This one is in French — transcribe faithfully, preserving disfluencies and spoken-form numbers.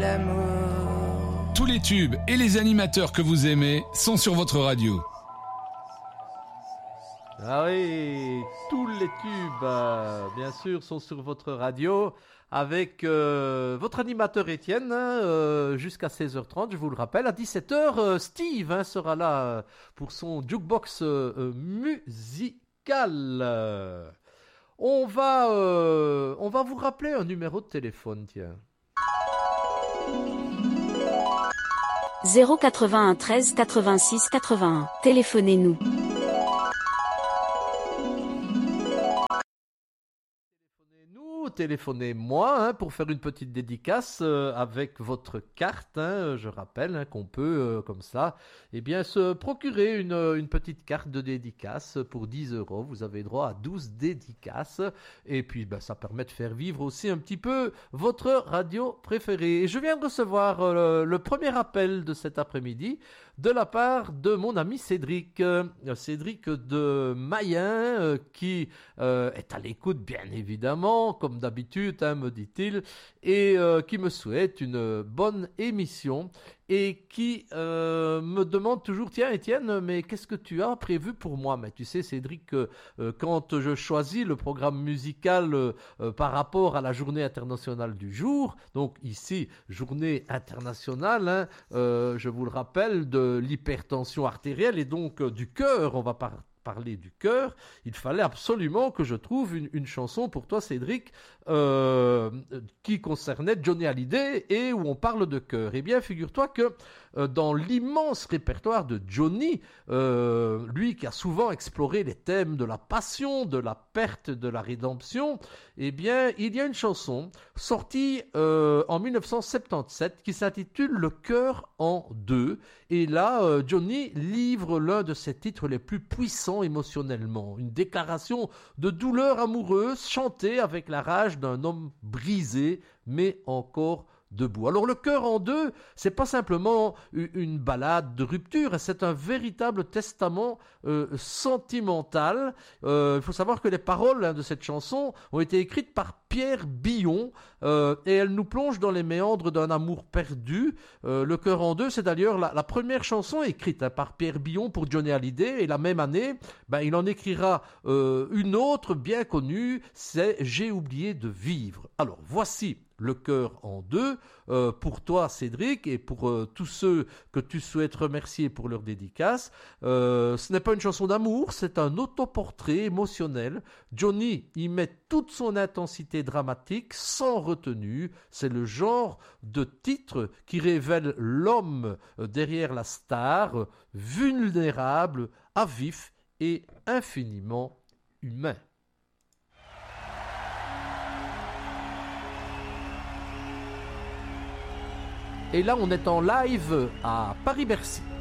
d'amour. Tous les tubes et les animateurs que vous aimez sont sur votre radio. Ah oui, tous les tubes, euh, bien sûr, sont sur votre radio avec euh, votre animateur Étienne hein, euh, jusqu'à seize heures trente, je vous le rappelle. À dix-sept heures, euh, Steve hein, sera là euh, pour son jukebox euh, euh, musical. Euh, on, va, euh, on va vous rappeler un numéro de téléphone, tiens. zéro quatre-vingt-un treize quatre-vingt-six quatre-vingt-un. Téléphonez-nous. Téléphonez-moi hein, pour faire une petite dédicace euh, avec votre carte. Hein, je rappelle hein, qu'on peut, euh, comme ça, eh bien, se procurer une, une petite carte de dédicace pour dix euros. Vous avez droit à douze dédicaces. Et puis, ben, ça permet de faire vivre aussi un petit peu votre radio préférée. Et je viens de recevoir euh, le premier appel de cet après-midi de la part de mon ami Cédric. Euh, Cédric de Mayen, euh, qui euh, est à l'écoute, bien évidemment, comme d'habitude, hein, me dit-il, et euh, qui me souhaite une bonne émission et qui euh, me demande toujours, tiens Étienne, mais qu'est-ce que tu as prévu pour moi? Mais tu sais Cédric, euh, quand je choisis le programme musical euh, euh, par rapport à la journée internationale du jour, donc ici, journée internationale, hein, euh, je vous le rappelle, de l'hypertension artérielle et donc euh, du cœur, on va parler parler du cœur, il fallait absolument que je trouve une, une chanson pour toi Cédric euh, qui concernait Johnny Hallyday et où on parle de cœur. Eh bien figure-toi que euh, dans l'immense répertoire de Johnny, euh, lui qui a souvent exploré les thèmes de la passion, de la perte, de la rédemption, eh bien il y a une chanson sortie euh, en dix-neuf cent soixante-dix-sept qui s'intitule Le cœur en deux et là euh, Johnny livre l'un de ses titres les plus puissants émotionnellement, une déclaration de douleur amoureuse chantée avec la rage d'un homme brisé mais encore debout. Alors le cœur en deux, c'est pas simplement une ballade de rupture, c'est un véritable testament euh, sentimental. Euh, il faut savoir que les paroles hein, de cette chanson ont été écrites par Pierre Billon euh, et elles nous plongent dans les méandres d'un amour perdu. Euh, le cœur en deux, c'est d'ailleurs la, la première chanson écrite hein, par Pierre Billon pour Johnny Hallyday et la même année, ben, il en écrira euh, une autre bien connue, c'est J'ai oublié de vivre. Alors voici Le cœur en deux, euh, pour toi Cédric et pour euh, tous ceux que tu souhaites remercier pour leur dédicace. Euh, ce n'est pas une chanson d'amour, c'est un autoportrait émotionnel. Johnny y met toute son intensité dramatique sans retenue. C'est le genre de titre qui révèle l'homme derrière la star, vulnérable, à vif et infiniment humain. Et là, on est en live à Paris-Bercy.